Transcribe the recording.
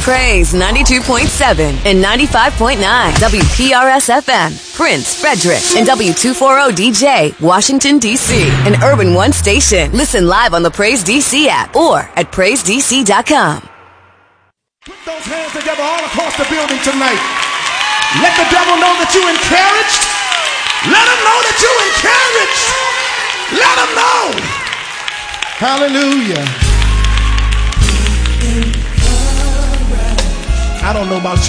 Praise 92.7 and 95.9 WPRS-FM, Prince, Frederick, and W240DJ, Washington, D.C. An Urban One station. Listen live on the Praise DC app or at PraiseDC.com. Put those hands together all across the building tonight. Let the devil know that you're encouraged. Let him know that you're encouraged. Let him know. Hallelujah. I don't know about you.